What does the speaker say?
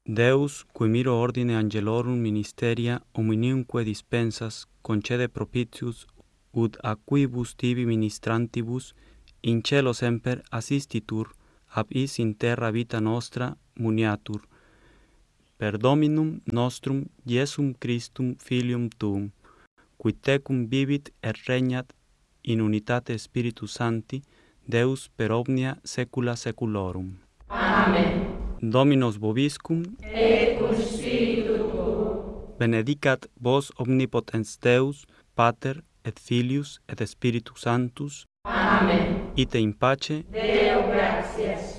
Deus, qui miro ordine angelorum ministeria omniumque dispensas, concede propitius ut aquibus tibi ministrantibus in cielo semper assistitur, ab is in terra vita nostra muniatur. Per Dominum nostrum Iesum Christum Filium Tuum, qui tecum vivit et regnat in unitate Spiritus Sancti, Deus per omnia saecula saeculorum. Amen. Dominus vobiscum, Et cum spiritu tuo. benedicat vos omnipotens Deus, Pater et Filius et Spiritus Sanctus. Amen. Ite in pace, Deo gratias.